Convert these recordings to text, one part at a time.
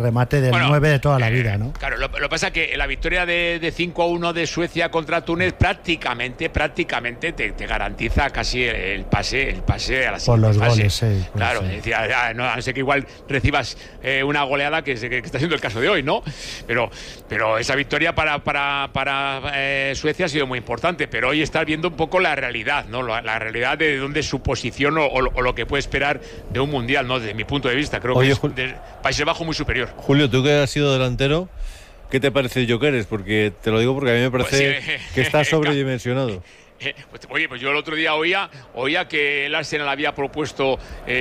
remate del 9 de toda la vida, ¿no? Claro, lo que pasa es que la victoria de 5-1 de Suecia contra Túnez prácticamente te garantiza casi el pase a la siguiente por los fase. goles, sí. Claro, sí. Decía, a no ser que igual recibas una goleada que está siendo el caso de hoy, ¿no? Pero esa victoria para Suecia ha sido muy importante, pero hoy estás viendo un poco la realidad, ¿no? La realidad de dónde es su posición o lo que puede esperar de un mundial, ¿no? Desde mi punto de vista, creo que es de Países Bajos muy superior. Julio, tú que has sido delantero, ¿qué te parece Gyökeres? Porque te lo digo porque a mí me parece que está sobredimensionado. Oye, pues yo el otro día oía que el Arsenal había propuesto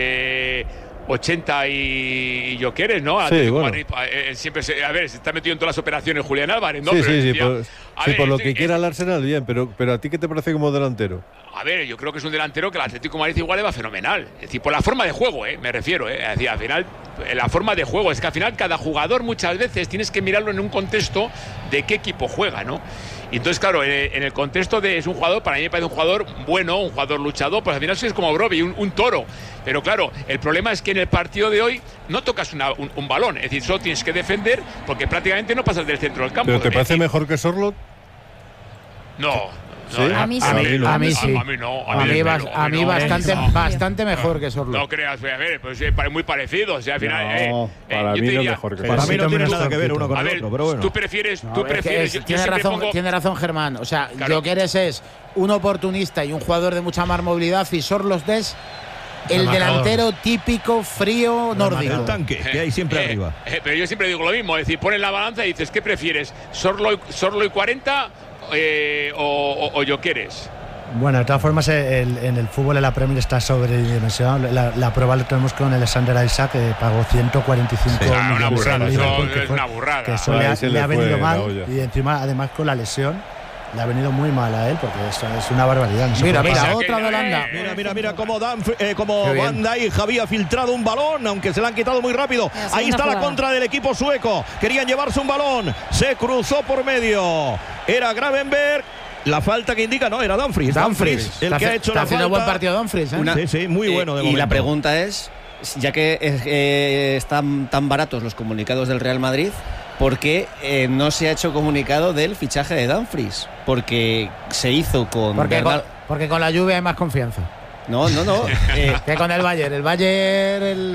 80 y Gyökeres, ¿no? Sí, bueno. Madrid, siempre se está metido en todas las operaciones Julián Álvarez, ¿no? Sí, pero sí, decía, por lo que quiera el Arsenal, bien, pero ¿a ti qué te parece como delantero? A ver, yo creo que es un delantero que el Atlético de Madrid igual le va fenomenal. Es decir, por la forma de juego, me refiero. Es decir, al final, la forma de juego. Es que al final cada jugador muchas veces tienes que mirarlo en un contexto de qué equipo juega, ¿no? Y entonces, claro, en el contexto de es un jugador, para mí me parece un jugador bueno, un jugador luchador, pues al final es como Brobbey, un toro. Pero claro, el problema es que en el partido de hoy no tocas un balón. Es decir, solo tienes que defender porque prácticamente no pasas del centro del campo. ¿Pero te parece mejor que Sorloth? No. ¿Sí? A mí sí. A mí sí. A mí bastante mejor que Sorloth. No creas, a ver, pues muy parecido. O sea, al final. No, para mí no es mejor que Para mí no tiene nada que ver uno uno con el otro, pero bueno. Tú prefieres. Tiene razón Germán. O sea, Gyökeres es un oportunista y un jugador de mucha más movilidad, y Sorloth es el delantero típico, frío, nórdico. El tanque que hay siempre arriba. Pero yo siempre digo lo mismo. Es decir, pones la balanza y dices, ¿qué prefieres? ¿Sorloth y 40 o Gyökeres? Bueno, de todas formas, en el fútbol en la Premier está sobredimensionado. La prueba la tenemos con Alexander Isak, que pagó 145 millones al Liverpool, es una burrada. Que eso le ha venido mal, y encima, además, con la lesión le ha venido muy mal a él, porque eso es una barbaridad. No mira, otra de Holanda. Mira cómo Van Dijk había filtrado un balón, aunque se le han quitado muy rápido. Ahí está la contra del equipo sueco. Querían llevarse un balón, se cruzó por medio. Era Gravenberg. La falta que indica, no, era Dumfries, el que ha hecho la falta. Está haciendo buen partido Dumfries, ¿eh? Sí, muy bueno de momento. Y la pregunta es, ya que están tan baratos los comunicados del Real Madrid, ¿por qué no se ha hecho comunicado del fichaje de Dumfries? Porque se hizo con... Porque con la Juve hay más confianza. No. Que con el Bayern.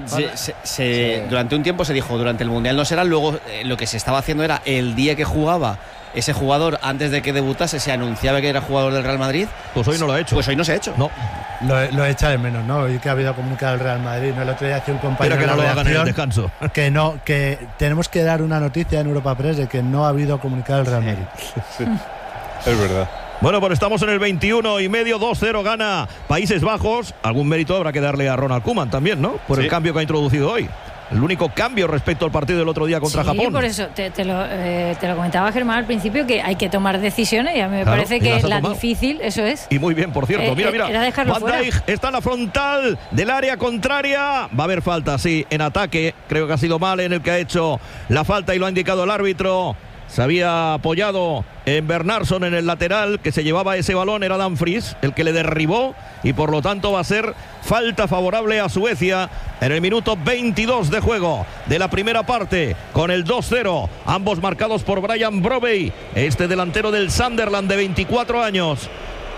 Durante un tiempo se dijo, durante el Mundial no será, luego lo que se estaba haciendo era el día que jugaba ese jugador, antes de que debutase, se anunciaba que era jugador del Real Madrid. Pues hoy no lo ha hecho. Pues hoy no se ha hecho. No. Lo echa de menos, ¿no? Hoy que ha habido comunicado el Real Madrid, ¿no? El otro día hacía un compañero que no lo hagan en el descanso. Que tenemos que dar una noticia en Europa Press de que no ha habido comunicado el Real Madrid. Sí, es verdad. Bueno, pues estamos en el 21 y medio, 2-0 gana Países Bajos. Algún mérito habrá que darle a Ronald Koeman también, ¿no? Por el cambio que ha introducido hoy. El único cambio respecto al partido del otro día contra Japón. Sí, por eso te lo comentaba Germán al principio, que hay que tomar decisiones, y a mí me parece que la difícil, eso es. Y muy bien, por cierto. Mira. Van Dijk está en la frontal del área contraria. Va a haber falta, sí, en ataque. Creo que ha sido mal en el que ha hecho la falta y lo ha indicado el árbitro. Se había apoyado en Bernardsson en el lateral, que se llevaba ese balón, era Dumfries el que le derribó, y por lo tanto va a ser falta favorable a Suecia en el minuto 22 de juego de la primera parte, con el 2-0, ambos marcados por Brian Brobbey, este delantero del Sunderland de 24 años.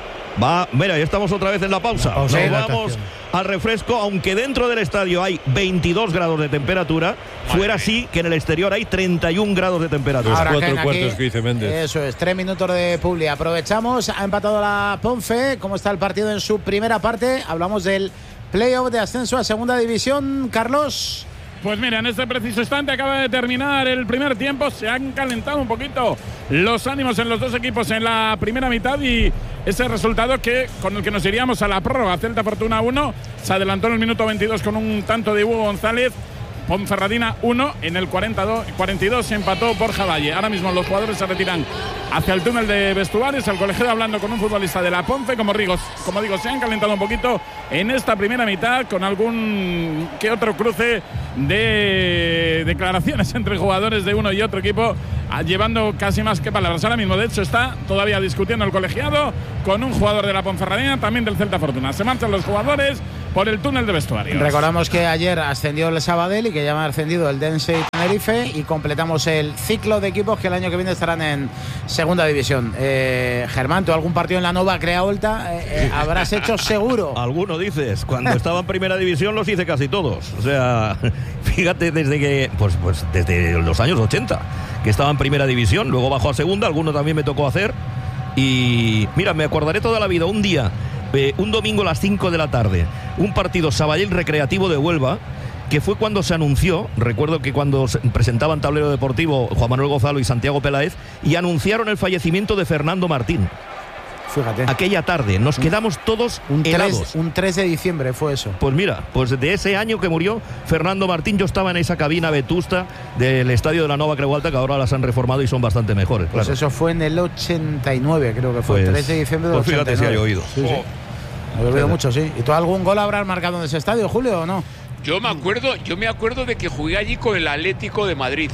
Mira, ya estamos otra vez en la pausa. Nos vamos al refresco, aunque dentro del estadio hay 22 grados de temperatura, fuera sí que en el exterior hay 31 grados de temperatura. Los 4 cuartos que dice Méndez. Eso es, 3 minutos de publi. Aprovechamos, ha empatado la Ponfe. ¿Cómo está el partido en su primera parte? Hablamos del playoff de ascenso a segunda división, Carlos. Pues mira, en este preciso instante acaba de terminar el primer tiempo. Se han calentado un poquito los ánimos en los dos equipos en la primera mitad, y ese resultado con el que nos iríamos a la prórroga. Celta Fortuna 1, se adelantó en el minuto 22 con un tanto de Hugo González. Ponferradina 1, en el 42 se empató Borja Valle. Ahora mismo los jugadores se retiran hacia el túnel de vestuarios. El colegiado hablando con un futbolista de la Ponce. Como digo, se han calentado un poquito en esta primera mitad, con algún que otro cruce de declaraciones entre jugadores de uno y otro equipo, llevando casi más que palabras. Ahora mismo, de hecho, está todavía discutiendo el colegiado con un jugador de la Ponferradina, también del Celta Fortuna. Se marchan los jugadores, por el túnel de vestuarios. Recordamos que ayer ascendió el Sabadell y que ya ha ascendido el Dense y Tenerife, y completamos el ciclo de equipos que el año que viene estarán en segunda división. Germán, ¿tú algún partido en la Nova Crea Volta habrás hecho seguro? Alguno dices. Cuando estaba en primera división los hice casi todos. O sea, fíjate, desde que pues desde los años 80 que estaba en primera división, luego bajó a segunda, alguno también me tocó hacer. Y mira, me acordaré toda la vida, un día, un domingo a las 5 de la tarde, un partido Sabadell Recreativo de Huelva, que fue cuando se anunció, recuerdo que cuando se presentaban Tablero Deportivo Juan Manuel Gozalo y Santiago Peláez, y anunciaron el fallecimiento de Fernando Martín. Fíjate. Aquella tarde nos quedamos todos helados. Un 3 de diciembre fue eso. Pues mira, pues de ese año que murió Fernando Martín, yo estaba en esa cabina vetusta del estadio de la Nova Creu Volta, que ahora las han reformado y son bastante mejores. Pues claro. Eso fue en el 89, creo que fue, pues, 3 de diciembre del 89. Fíjate si hay oído. Sí, sí. He oído mucho, sí. ¿Y tú algún gol habrás marcado en ese estadio, Julio, o no? Yo me acuerdo de que jugué allí con el Atlético de Madrid.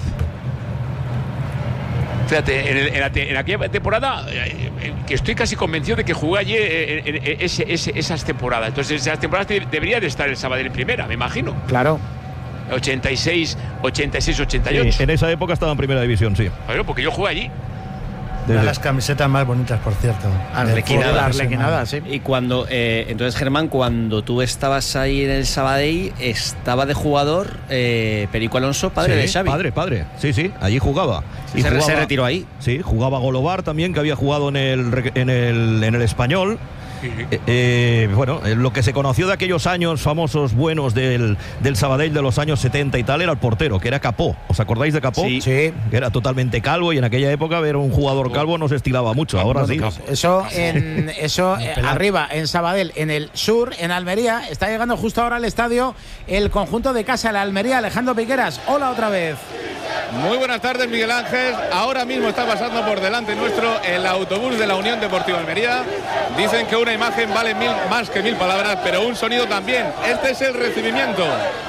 Fíjate, en aquella temporada, que estoy casi convencido de que jugué allí esas temporadas. Entonces, esas temporadas debería de estar el Sabadell en primera, me imagino. Claro. 86, 88. Sí, en esa época estaba en primera división, sí. Claro, porque yo jugué allí. Una de las camisetas más bonitas, por cierto. Arlequinada, sí. Y cuando, entonces, Germán, cuando tú estabas ahí en el Sabadell, estaba de jugador Perico Alonso, padre de Xavi. Padre. Sí, allí jugaba. Y se retiró ahí. Sí, jugaba Golobar también, que había jugado en el Español. Bueno, lo que se conoció de aquellos años famosos buenos del Sabadell de los años 70 y tal era el portero, que era Capó. ¿Os acordáis de Capó? Sí. Que era totalmente calvo, y en aquella época ver un jugador calvo no se estilaba mucho. Ahora sí. Eso arriba, en Sabadell. En el sur, en Almería, está llegando justo ahora al estadio el conjunto de casa, la Almería. Alejandro Piqueras, hola otra vez. Muy buenas tardes, Miguel Ángel. Ahora mismo está pasando por delante nuestro el autobús de la Unión Deportiva Almería. Dicen que una imagen vale más que 1000 palabras, pero un sonido también. Este es el recibimiento.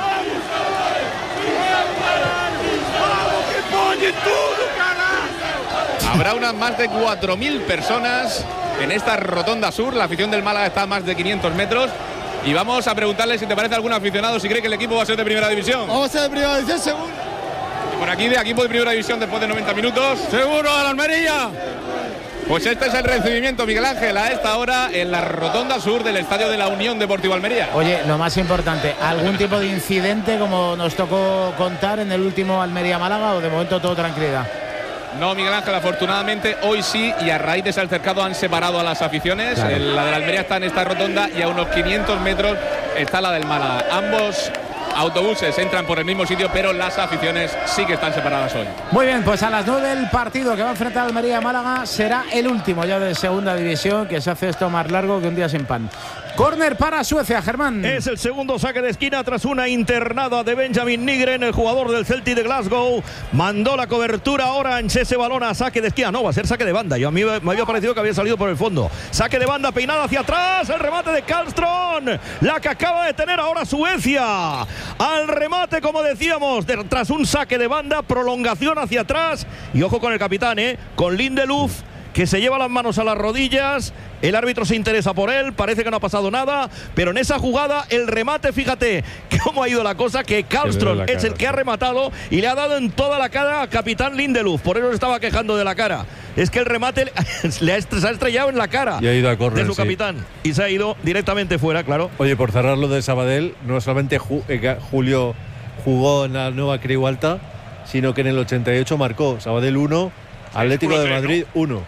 Habrá unas más de 4000 personas en esta rotonda sur. La afición del Málaga está a más de 500 metros. Y vamos a preguntarle si te parece algún aficionado si cree que el equipo va a ser de primera división. Vamos a ser de primera división, seguro. Por aquí, de equipo de primera división después de 90 minutos. ¡Seguro a la Almería! Pues este es el recibimiento, Miguel Ángel, a esta hora en la rotonda sur del estadio de la Unión Deportiva Almería. Oye, lo más importante, ¿algún tipo de incidente como nos tocó contar en el último Almería-Málaga, o de momento todo tranquilidad? No, Miguel Ángel, afortunadamente hoy sí, y a raíz de ese altercado han separado a las aficiones. Claro. La de la Almería está en esta rotonda y a unos 500 metros está la del Málaga. Ambos autobuses entran por el mismo sitio, pero las aficiones sí que están separadas hoy. Muy bien, pues a las 9 el partido que va a enfrentar Almería-Málaga será el último ya de segunda división, que se hace esto más largo que un día sin pan. Córner para Suecia, Germán. Es el segundo saque de esquina tras una internada de Benjamin Nygren, el jugador del Celtic de Glasgow. Mandó la cobertura Orange, ese balón a saque de esquina. No, va a ser saque de banda. Yo a mí me había parecido que había salido por el fondo. Saque de banda, peinada hacia atrás. El remate de Karlström, la que acaba de tener ahora Suecia. Al remate, como decíamos, tras un saque de banda, prolongación hacia atrás. Y ojo con el capitán, con Lindelöf, que se lleva las manos a las rodillas. El árbitro se interesa por él, parece que no ha pasado nada, pero en esa jugada el remate, fíjate cómo ha ido la cosa, que Karlström es el que ha rematado y le ha dado en toda la cara a capitán Lindelöf, por eso se estaba quejando de la cara. Es que el remate se ha estrellado en la cara y ha ido a correr, de su capitán, y se ha ido directamente fuera, claro. Oye, por cerrar lo de Sabadell, no solamente Julio jugó en la Nova Creu Volta, sino que en el 88 marcó Sabadell 1, Atlético de Madrid 1.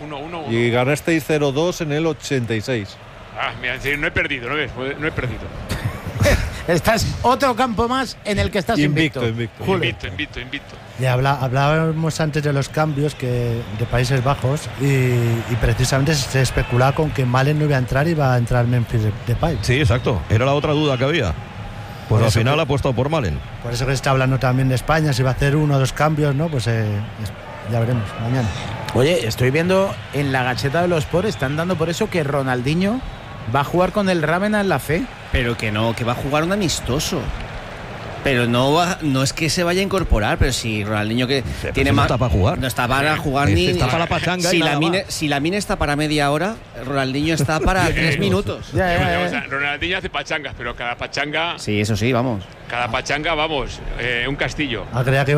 Y ganasteis 0-2 en el 86. Mira, no he perdido, no he perdido. Estás otro campo más en el que estás invicto. Invicto. Y hablábamos antes de los cambios de Países Bajos y precisamente se especulaba con que Malen no iba a entrar y iba a entrar Memphis Depay. Sí, exacto. Era la otra duda que había. Pues al final ha apostado por Malen. Por eso que se está hablando también de España, si va a hacer 1 o 2 cambios, ¿no? Pues ya veremos mañana. Oye, estoy viendo en la Gacheta de los Sport, están dando por eso que Ronaldinho va a jugar con el Rávena en la C. Pero que no, que va a jugar un amistoso. Pero no es que se vaya a incorporar, pero si Ronaldinho que tiene más. No está para jugar. No está para jugar ni. Está para la pachanga. Si Lamine está para media hora, Ronaldinho está para 3 minutos. Ronaldinho hace pachangas, pero cada pachanga. Sí, eso sí, vamos. Cada pachanga, vamos, un castillo. Creía que